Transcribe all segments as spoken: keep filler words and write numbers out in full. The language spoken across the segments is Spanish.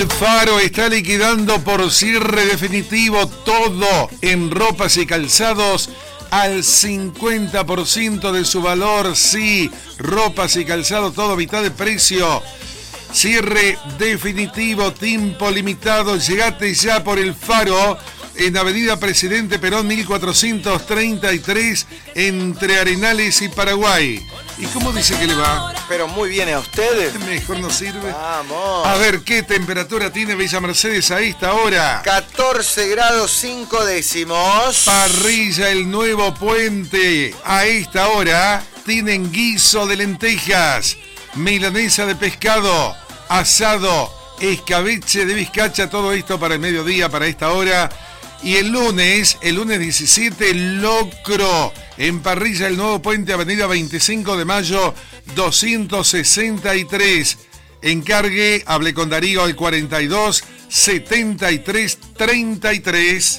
El Faro está liquidando por cierre definitivo todo en ropas y calzados al cincuenta por ciento de su valor. Sí, ropas y calzados, todo a mitad de precio. Cierre definitivo, tiempo limitado. Llegate ya por El Faro en Avenida Presidente Perón mil cuatrocientos treinta y tres entre Arenales y Paraguay. ¿Y cómo dice que le va? Pero muy bien, ¿a ustedes? Mejor no sirve. Vamos. A ver, ¿qué temperatura tiene Villa Mercedes a esta hora? catorce grados cinco décimos. Parrilla El Nuevo Puente. A esta hora tienen guiso de lentejas, milanesa de pescado, asado, escabeche de bizcacha, todo esto para el mediodía, para esta hora. Y el lunes, el lunes diecisiete, locro en Parrilla El Nuevo Puente, Avenida veinticinco de mayo, doscientos sesenta y tres. Encargue, hablé con Darío al cuarenta y dos, setenta y tres, treinta y tres.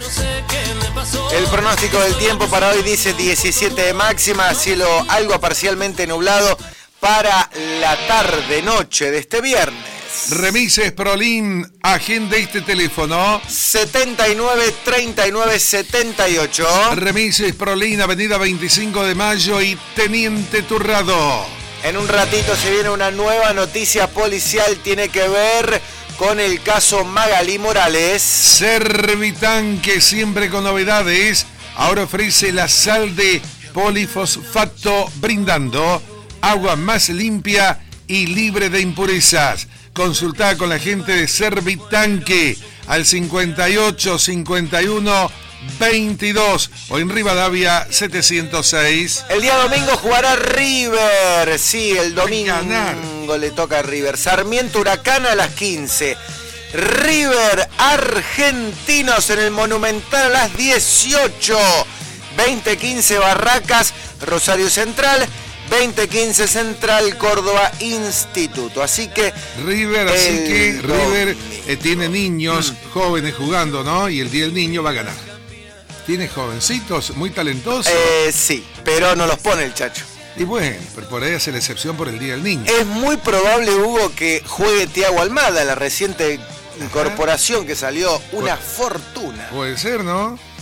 El pronóstico del tiempo para hoy dice diecisiete de máxima, cielo algo parcialmente nublado para la tarde-noche de este viernes. Remises Prolín, agenda este teléfono. setenta y nueve, treinta y nueve, setenta y ocho. Remises Prolín, Avenida veinticinco de mayo y Teniente Turrado. En un ratito se viene una nueva noticia policial, tiene que ver con el caso Magalí Morales. Servitanque, siempre con novedades. Ahora ofrece la sal de polifosfato, brindando agua más limpia y libre de impurezas. Consultá con la gente de Servitanque al cincuenta y ocho, cincuenta y uno, veintidós o en Rivadavia setecientos seis. El día domingo jugará River. Sí, el domingo le toca a River. Sarmiento Huracán a las quince. River Argentinos en el Monumental a las dieciocho. veinte quince Barracas, Rosario Central. veinte quince Central Córdoba Instituto. Así que River, así que River eh, tiene niños mm. jóvenes jugando, ¿no? Y el día del niño va a ganar. Tiene jovencitos muy talentosos. Eh, sí, pero no los pone el Chacho. Y bueno, pero por ahí hace la excepción por el día del niño. Es muy probable, Hugo, que juegue Thiago Almada, la reciente incorporación que salió una Pu- fortuna. Puede ser, ¿no?